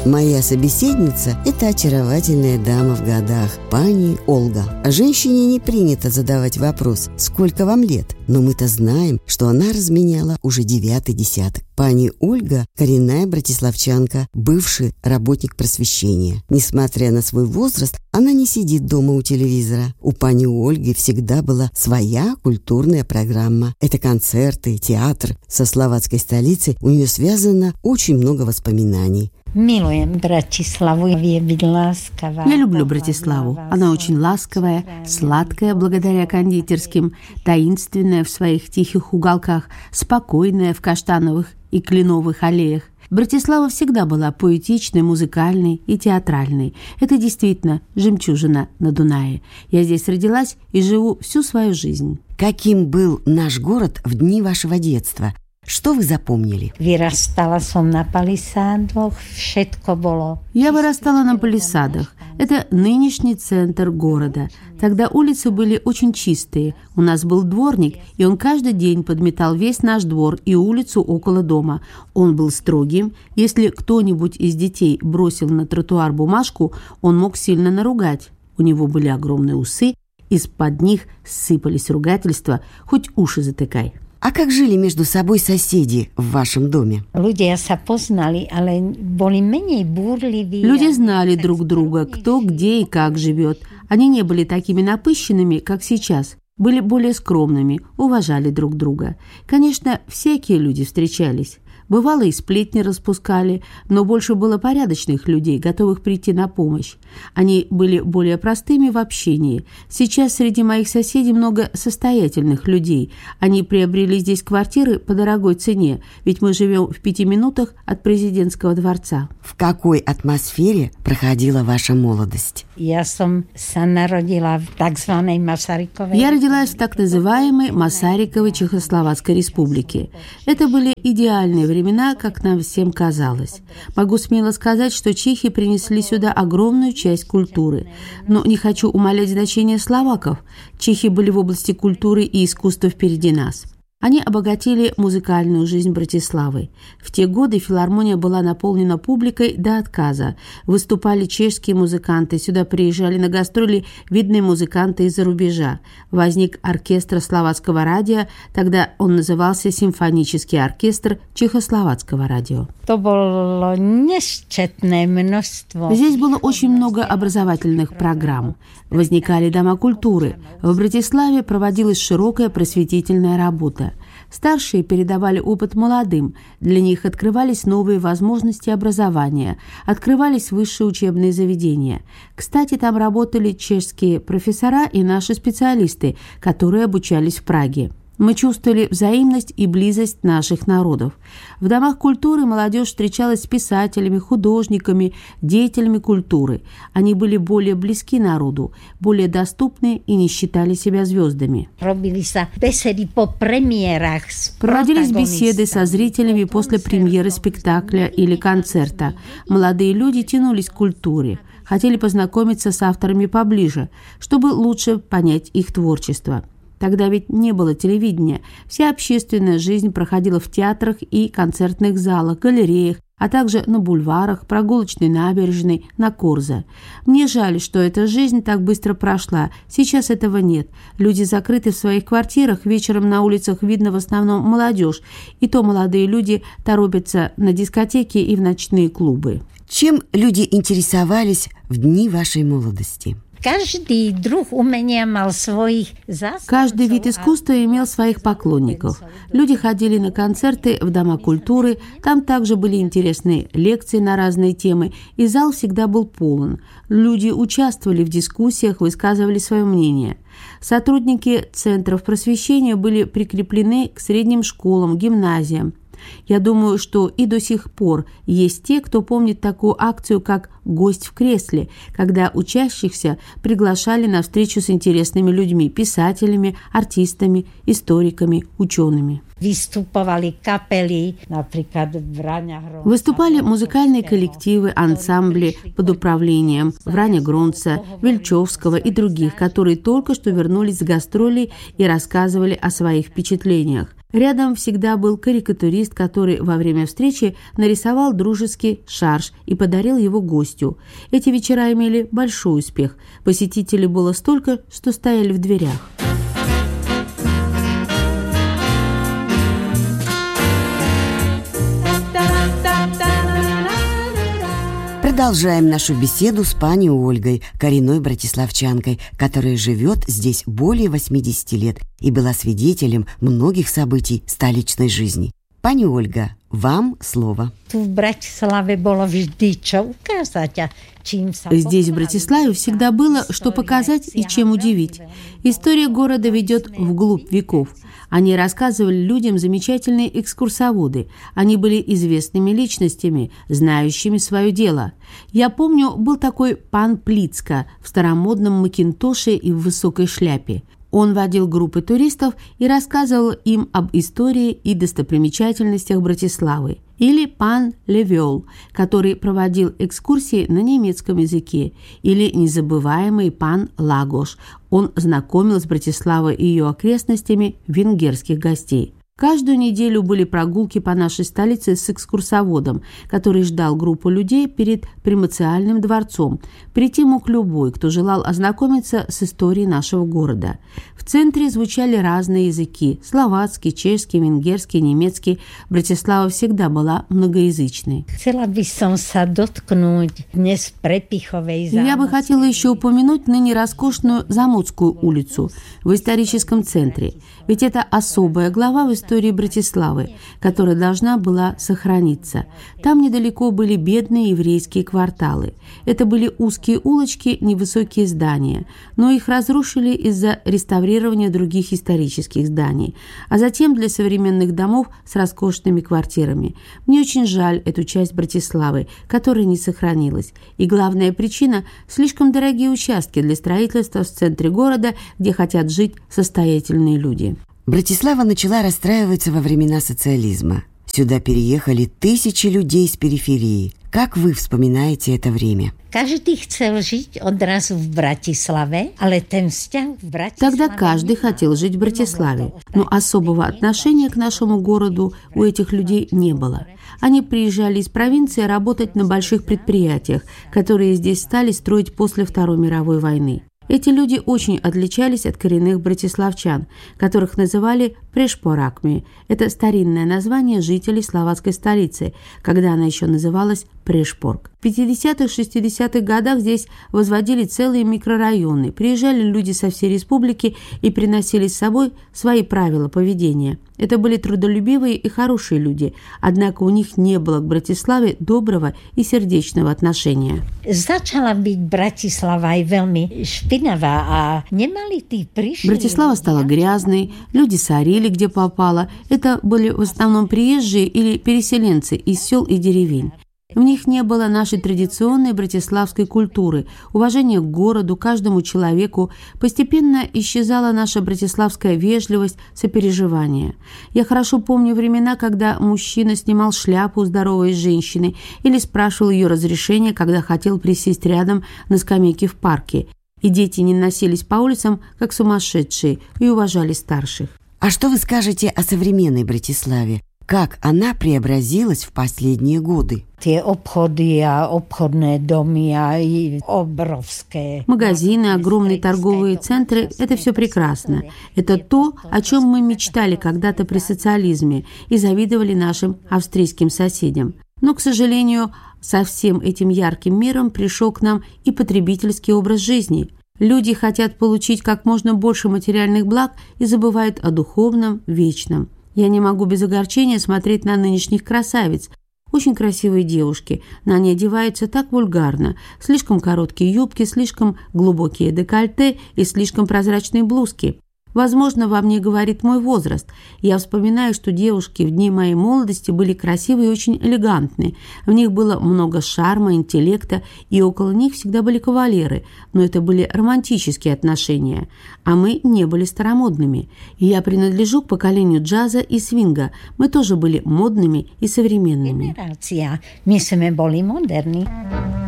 Моя собеседница – это очаровательная дама в годах, пани Ольга. Женщине не принято задавать вопрос «Сколько вам лет?», но мы-то знаем, что она разменяла уже 9-й десяток. Пани Ольга – коренная братиславчанка, бывший работник просвещения. Несмотря на свой возраст, она не сидит дома у телевизора. У пани Ольги всегда была своя культурная программа. Это концерты, театр. Со словацкой столицей у нее связано очень много воспоминаний. Я люблю Братиславу. Она очень ласковая, сладкая благодаря кондитерским, таинственная в своих тихих уголках, спокойная в каштановых и кленовых аллеях. Братислава всегда была поэтичной, музыкальной и театральной. Это действительно жемчужина на Дунае. Я здесь родилась и живу всю свою жизнь. Каким был наш город в дни вашего детства? Что вы запомнили? Я вырастала на палисадах. Это нынешний центр города. Тогда улицы были очень чистые. У нас был дворник, и он каждый день подметал весь наш двор и улицу около дома. Он был строгим. Если кто-нибудь из детей бросил на тротуар бумажку, он мог сильно наругать. У него были огромные усы, из-под них сыпались ругательства, хоть уши затыкай. А как жили между собой соседи в вашем доме? Люди знали друг друга, кто где и как живет. Они не были такими напыщенными, как сейчас. Были более скромными, уважали друг друга. Конечно, всякие люди встречались. Бывало, и сплетни распускали, но больше было порядочных людей, готовых прийти на помощь. Они были более простыми в общении. Сейчас среди моих соседей много состоятельных людей. Они приобрели здесь квартиры по дорогой цене, ведь мы живем в 5 минутах от президентского дворца. В какой атмосфере проходила ваша молодость? Я родилась в так называемой Масариковой Чехословацкой республике. Это были идеальные времена, как нам всем казалось. Могу смело сказать, что чехи принесли сюда огромную часть культуры. Но не хочу умалять значение словаков. Чехи были в области культуры и искусства впереди нас. Они обогатили музыкальную жизнь Братиславы. В те годы филармония была наполнена публикой до отказа. Выступали чешские музыканты, сюда приезжали на гастроли видные музыканты из-за рубежа. Возник оркестр словацкого радио, тогда он назывался Симфонический оркестр Чехословацкого радио. Здесь было очень много образовательных программ. Возникали дома культуры. В Братиславе проводилась широкая просветительная работа. Старшие передавали опыт молодым, для них открывались новые возможности образования, открывались высшие учебные заведения. Кстати, там работали чешские профессора и наши специалисты, которые обучались в Праге. Мы чувствовали взаимность и близость наших народов. В домах культуры молодежь встречалась с писателями, художниками, деятелями культуры. Они были более близки народу, более доступны и не считали себя звездами. Проводились беседы со зрителями после премьеры спектакля или концерта. Молодые люди тянулись к культуре, хотели познакомиться с авторами поближе, чтобы лучше понять их творчество. Тогда ведь не было телевидения. Вся общественная жизнь проходила в театрах и концертных залах, галереях, а также на бульварах, прогулочной набережной, на Корзо. Мне жаль, что эта жизнь так быстро прошла. Сейчас этого нет. Люди закрыты в своих квартирах, вечером на улицах видно в основном молодежь. И то молодые люди торопятся на дискотеки и в ночные клубы. Чем люди интересовались в дни вашей молодости? Каждый вид искусства имел своих поклонников. Люди ходили на концерты в дома культуры, там также были интересные лекции на разные темы, и зал всегда был полон. Люди участвовали в дискуссиях, высказывали свое мнение. Сотрудники центров просвещения были прикреплены к средним школам, гимназиям. Я думаю, что и до сих пор есть те, кто помнит такую акцию, как «Гость в кресле», когда учащихся приглашали на встречу с интересными людьми, писателями, артистами, историками, учеными. Выступали музыкальные коллективы, ансамбли под управлением Враня Гронца, Вельчевского и других, которые только что вернулись с гастролей и рассказывали о своих впечатлениях. Рядом всегда был карикатурист, который во время встречи нарисовал дружеский шарж и подарил его гостю. Эти вечера имели большой успех. Посетителей было столько, что стояли в дверях. Продолжаем нашу беседу с пани Ольгой, коренной братиславчанкой, которая живет здесь более 80 лет и была свидетелем многих событий столичной жизни. Пани Ольга, вам слово. Здесь, в Братиславе, всегда было, что показать и чем удивить. История города ведет вглубь веков. Они рассказывали людям замечательные экскурсоводы. Они были известными личностями, знающими свое дело. Я помню, был такой пан Плицка в старомодном макинтоше и в высокой шляпе. Он водил группы туристов и рассказывал им об истории и достопримечательностях Братиславы. Или пан Левёл, который проводил экскурсии на немецком языке. Или незабываемый пан Лагош. Он знакомил с Братиславой и ее окрестностями венгерских гостей. Каждую неделю были прогулки по нашей столице с экскурсоводом, который ждал группу людей перед Примациальным дворцом. Прийти мог любой, кто желал ознакомиться с историей нашего города. В центре звучали разные языки – словацкий, чешский, венгерский, немецкий. Братислава всегда была многоязычной. Я бы хотела еще упомянуть ныне роскошную Замоцкую улицу в историческом центре. Ведь это особая глава в истории Братиславы, которая должна была сохраниться. Там недалеко были бедные еврейские кварталы. Это были узкие улочки, невысокие здания, но их разрушили из-за реставрирования других исторических зданий, а затем для современных домов с роскошными квартирами. Мне очень жаль эту часть Братиславы, которая не сохранилась. И главная причина – слишком дорогие участки для строительства в центре города, где хотят жить состоятельные люди. Братислава начала расстраиваться во времена социализма. Сюда переехали тысячи людей с периферии. Как вы вспоминаете это время? Каждый хотел жить одразу в Братиславе, але тем стяг в Братиславе. Тогда каждый хотел жить в Братиславе, но особого отношения к нашему городу у этих людей не было. Они приезжали из провинции работать на больших предприятиях, которые здесь стали строить после Второй мировой войны. Эти люди очень отличались от коренных братиславчан, которых называли прешпоракми. Это старинное название жителей словацкой столицы, когда она еще называлась Прешпорг. В 50-60-х годах здесь возводили целые микрорайоны. Приезжали люди со всей республики и приносили с собой свои правила поведения. Это были трудолюбивые и хорошие люди, однако у них не было к Братиславе доброго и сердечного отношения. Братислава стала грязной, люди сорили где попало. Это были в основном приезжие или переселенцы из сел и деревень. В них не было нашей традиционной братиславской культуры, уважения к городу, каждому человеку. Постепенно исчезала наша братиславская вежливость, сопереживание. Я хорошо помню времена, когда мужчина снимал шляпу, здороваясь с женщиной, или спрашивал ее разрешения, когда хотел присесть рядом на скамейке в парке. И дети не носились по улицам, как сумасшедшие, и уважали старших. А что вы скажете о современной Братиславе? Как она преобразилась в последние годы? Магазины, огромные торговые центры – это все прекрасно. Это то, о чем мы мечтали когда-то при социализме и завидовали нашим австрийским соседям. Но, к сожалению, со всем этим ярким миром пришел к нам и потребительский образ жизни. Люди хотят получить как можно больше материальных благ и забывают о духовном, вечном. Я не могу без огорчения смотреть на нынешних красавиц. Очень красивые девушки, но они одеваются так вульгарно. Слишком короткие юбки, слишком глубокие декольте и слишком прозрачные блузки. Возможно, во мне говорит мой возраст. Я вспоминаю, что девушки в дни моей молодости были красивые и очень элегантные. В них было много шарма, интеллекта, и около них всегда были кавалеры. Но это были романтические отношения. А мы не были старомодными. И я принадлежу к поколению джаза и свинга. Мы тоже были модными и современными. Мы были модерны.